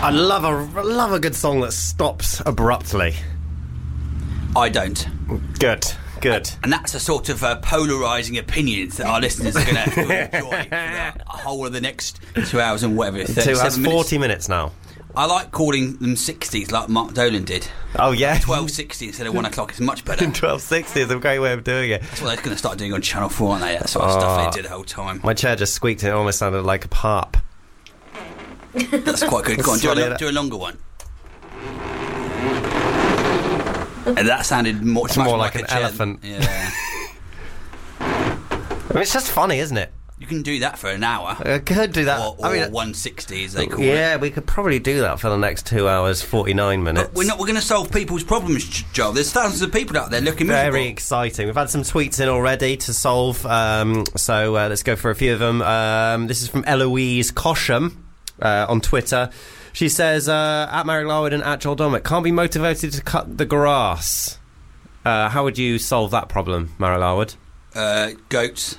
I love a good song that stops abruptly. I don't. Good. And that's a sort of polarising opinions that our listeners are going to have to enjoy for the whole of the next 2 hours and whatever. 2 hours, 40 minutes now. I like calling them 60s like Mark Dolan did. Oh, yeah. 12:60 instead of 1 o'clock is much better. 12:60 is a great way of doing it. That's what they're going to start doing on Channel 4, aren't they? That sort of stuff they did the whole time. My chair just squeaked and it almost sounded like a harp. That's quite good. Go on, do a longer one. And that sounded more like an elephant. Yeah. I mean, it's just funny, isn't it? You can do that for an hour. I could do that. Or 160, as they call it. Yeah, we could probably do that for the next 2 hours, 49 minutes. But we're going to solve people's problems, Joel. There's thousands of people out there looking miserable. Very exciting. We've had some tweets in already to solve, so let's go for a few of them. This is from Eloise Cosham on Twitter. She says, at Marek Larwood and at Joel Dommett, can't be motivated to cut the grass. How would you solve that problem, Marek Larwood? Goats.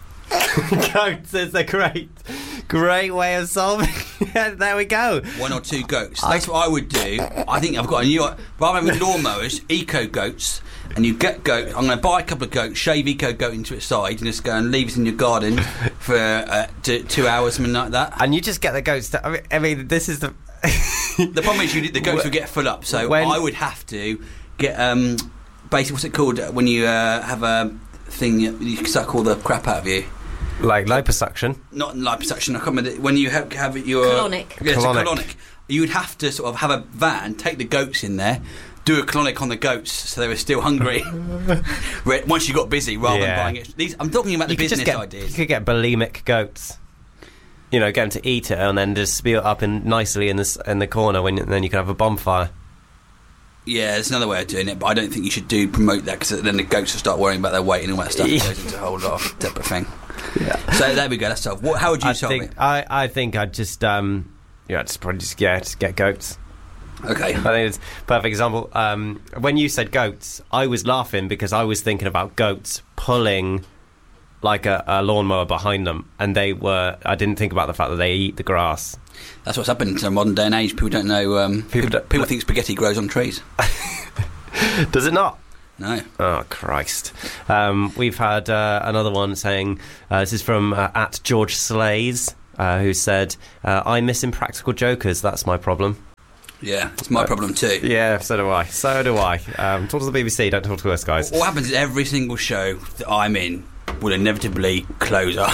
Goats is a great way of solving it. There we go. 1 or 2 goats. That's what I would do. I think I've got a new... Rather than lawnmowers, eco-goats, and you get goats. I'm going to buy a couple of goats, shave eco-goat into its side, and just go and leave it in your garden for 2 hours, something like that. And you just get the goats to... I mean, this is the... The problem is the goats will get full up, so I would have to get... basically, what's it called when you have a thing you suck all the crap out of you? Like liposuction? Not liposuction. I can't remember. When you have your... Colonic. Yes, colonic. You would have to sort of have a van, take the goats in there, do a colonic on the goats so they were still hungry once you got busy, rather than buying it. I'm talking about the business ideas. You could get bulimic goats. You know, get them to eat it and then just spew it up nicely in the corner, and then you can have a bonfire. Yeah, there's another way of doing it, but I don't think you should promote that, because then the goats will start worrying about their weight and all that stuff. It goes into a whole lot of separate thing. Yeah. So there we go. That's solved. How would you solve it? I think I'd just just get goats. Okay. I think it's a perfect example. When you said goats, I was laughing because I was thinking about goats pulling like a lawnmower behind them, and I didn't think about the fact that they eat the grass. That's what's happened in the modern day and age. People don't know. People think spaghetti grows on trees. Does it not? No. Oh, Christ. We've had another one saying, this is from at George Slays, who said, I miss Impractical Jokers, that's my problem. Yeah, it's my problem too. Yeah, so do I. Talk to the BBC, don't talk to us, guys. What happens is every single show that I'm in will inevitably close up.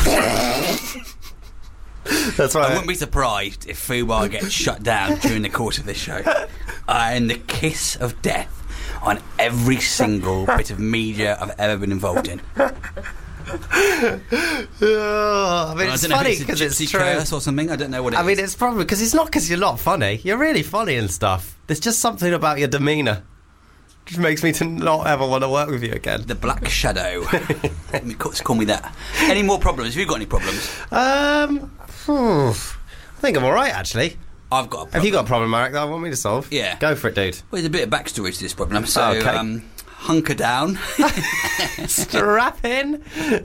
That's right. I wouldn't be surprised if Fubar gets shut down during the course of this show. And the kiss of death on every single bit of media I've ever been involved in. I mean, it's funny because it's true. Curse or something. I don't know what it is. I mean, it's probably because it's not because you're not funny. You're really funny and stuff. There's just something about your demeanour which makes me to not ever want to work with you again. The Black Shadow. Call me that. Any more problems? Have you got any problems? I think I'm all right, actually. I've got a problem. Have you got a problem, Marek, that I want me to solve? Yeah. Go for it, dude. Well, there's a bit of backstory to this problem. So, okay. Hunker down. Strap in.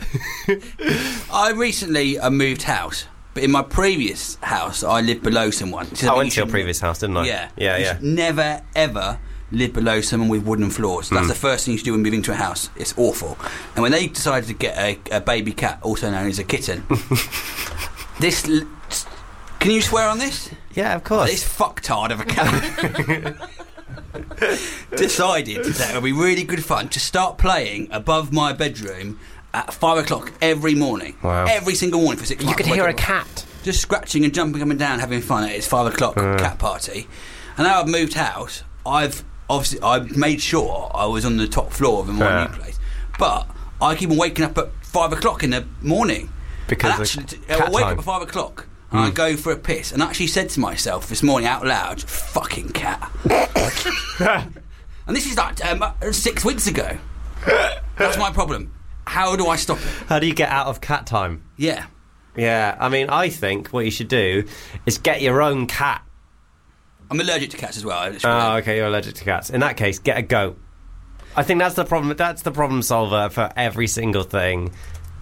I recently moved house, but in my previous house, I lived below someone. I went to your previous house, didn't I? Yeah. Yeah. Never, ever live below someone with wooden floors. That's the first thing you should do when moving to a house. It's awful. And when they decided to get a baby cat, also known as a kitten, can you swear on this? Yeah, of course. This fucktard of a cat decided that it would be really good fun to start playing above my bedroom at 5 o'clock every morning. Wow. Every single morning for 6 months. You could hear a cat just scratching and jumping up and down, having fun at its 5 o'clock cat party. And now I've moved house, I've made sure I was on the top floor of my new place. But I keep on waking up at 5 o'clock in the morning. Because I wake up at 5 o'clock and I go for a piss, and I actually said to myself this morning out loud, fucking cat. And this is like 6 weeks ago. That's my problem. How do I stop it? How do you get out of cat time? Yeah. Yeah, I mean, I think what you should do is get your own cat. I'm allergic to cats as well. Oh, okay, you're allergic to cats. In that case, get a goat. I think that's the problem. That's the problem solver for every single thing.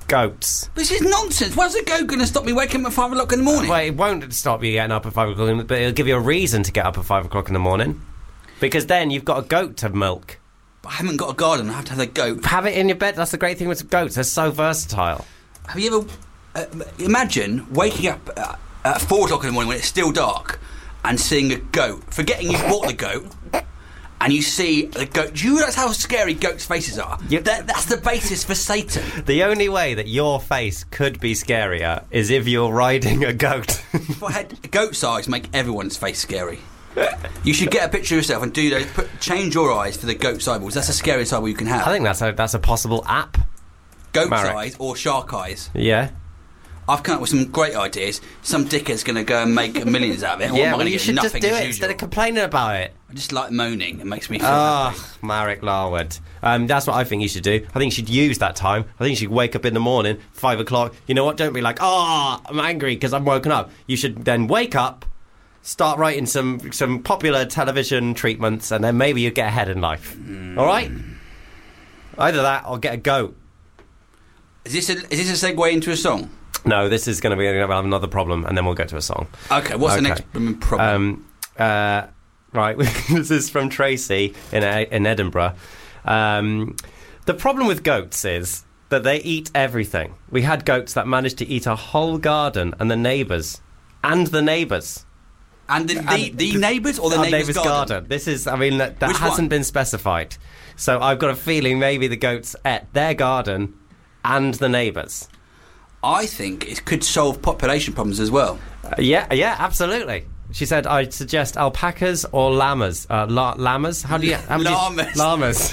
Goats. This is nonsense. Why's a goat going to stop me waking up at 5 o'clock in the morning? Well, it won't stop you getting up at 5 o'clock, but it'll give you a reason to get up at 5 o'clock in the morning. Because then you've got a goat to milk. I haven't got a garden. I have to have a goat. Have it in your bed. That's the great thing with goats. They're so versatile. Have you ever... imagine waking up at 4 o'clock in the morning when it's still dark and seeing a goat, forgetting you've bought the goat, and you see the goat. Do you realise how scary goats' faces are? Yep. That's the basis for Satan. The only way that your face could be scarier is if you're riding a goat. If I had goat's eyes, make everyone's face scary. You should get a picture of yourself and do those. Change your eyes for the goat's eyeballs. That's the scariest eyeball you can have. I think that's a possible app. Goat's Marek. eyes or shark eyes. Yeah. I've come up with some great ideas. Some dickhead's going to go and make millions out of it. Yeah, I'm well, gonna you get should just nothing do as it usual. instead of complaining about it. I just like moaning. It makes me feel happy. Marek Larwood. That's what I think you should do. I think you should use that time. I think you should wake up in the morning, 5 o'clock. You know what? Don't be like, I'm angry because I'm woken up. You should then wake up, start writing some popular television treatments, and then maybe you get ahead in life. All right? Either that or get a goat. Is this a segue into a song? No, this is going to be another problem, and then we'll get to a song. Okay, what's the next problem? Right, this is from Tracy in Edinburgh. The problem with goats is that they eat everything. We had goats that managed to eat a whole garden and the neighbours. And the neighbours. And the neighbours or the neighbour's garden? This is, that hasn't been specified. So I've got a feeling maybe the goats ate their garden and the neighbours. I think it could solve population problems as well. Yeah, absolutely. She said, I'd suggest alpacas or llamas. Llamas? How do you... Llamas. Llamas.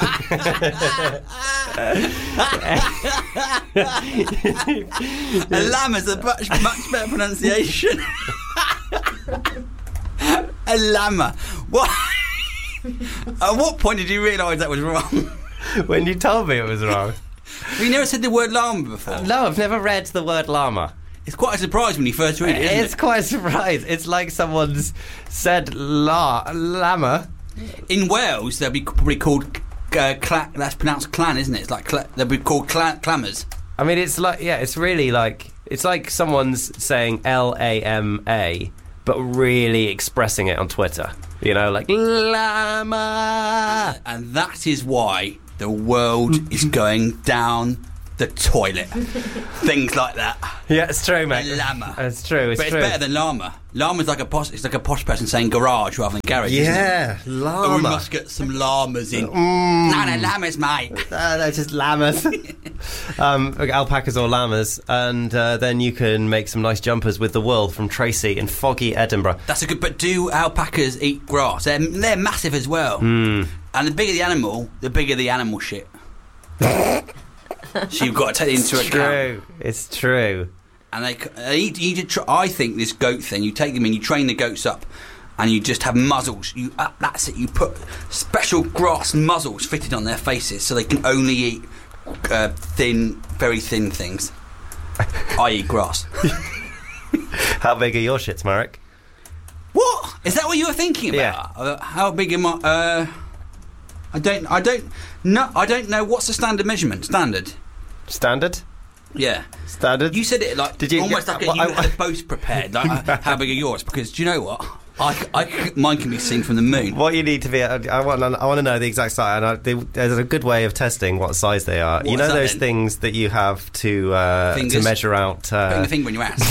A llama's a much better pronunciation. A llama. What? At what point did you realise that was wrong? When you told me it was wrong. Have you never said the word llama before? No, I've never read the word llama. It's quite a surprise when you first read it, isn't It's quite a surprise. It's like someone's said llama. In Wales, they'll be probably called... that's pronounced clan, isn't it? It's like they'll be called clammers. I mean, it's like... Yeah, it's really like... It's like someone's saying L-A-M-A, but really expressing it on Twitter. You know, like... Llama! And that is why the world is going down the toilet. Things like that. Yeah, it's true, mate. Llama. It's true, But it's better than llama. Llama's like it's like a posh person saying garage rather than garage, isn't it? llama. Oh, we must get some llamas in. No, llamas, mate. They're just llamas. Alpacas or llamas. And then you can make some nice jumpers with the wool from Tracy in foggy Edinburgh. That's a good... But do alpacas eat grass? They're massive as well. And the bigger the animal shit. So you've got to take it into account. It's true. And I think this goat thing, you take them in, you train the goats up, and you just have muzzles. That's it. You put special grass muzzles fitted on their faces so they can only eat very thin things, i.e. grass. How big are your shits, Marek? What? Is that what you were thinking about? Yeah. How big am I? I don't know. What's the standard measurement? Standard? Yeah. Standard? You said it like Did you, almost like you had both prepared. Like, how big are yours? Because do you know what? Mine can be seen from the moon. What you need to be... I want to know the exact size. And there's a good way of testing what size they are. What you know those then? Things that you have to measure out... Putting the finger in your ass.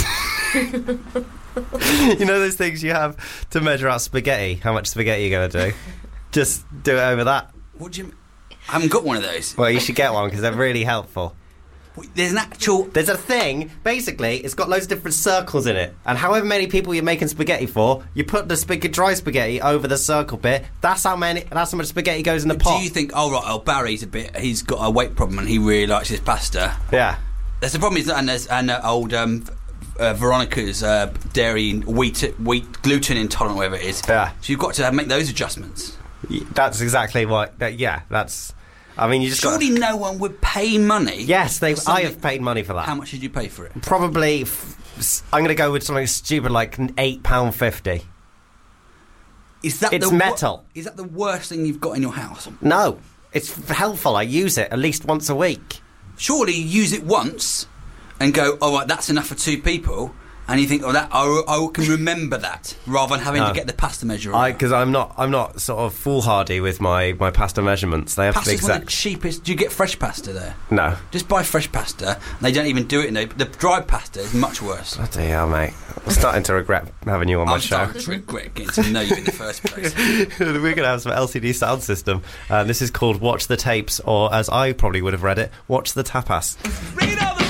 You know those things you have to measure out spaghetti? How much spaghetti you're going to do? Just do it over that. What do you... I haven't got one of those. Well, you should get one because they're really helpful. There's an actual... There's a thing, basically, it's got loads of different circles in it. And however many people you're making spaghetti for, you put the dry spaghetti over the circle bit. That's how much spaghetti goes in the pot. Do you think, Barry's he's got a weight problem and he really likes his pasta? Yeah. That's the problem, and old Veronica's dairy, wheat, gluten intolerant, whatever it is. Yeah. So you've got to make those adjustments. That's exactly what... that's... I mean, you just Surely no one would pay money. Yes, I have paid money for that. How much did you pay for it? Probably, I'm going to go with something stupid like £8.50. It's metal. Is that the worst thing you've got in your house? No, it's helpful. I use it at least once a week. Surely you use it once. and go, oh, right, that's enough for 2 people. And you think, oh, that I can remember that, rather than having to get the pasta measure. Because I'm not sort of foolhardy with my pasta measurements. They have to be Pasta's one of exact. the cheapest. Do you get fresh pasta there? No. Just buy fresh pasta. And they don't even do it in there. The dried pasta is much worse. Bloody hell, mate. I'm starting to regret having you on my I'm show. starting to regret getting to know you in the first place. We're going to have some LCD sound system. This is called Watch the Tapes, or as I probably would have read it, Watch the Tapas.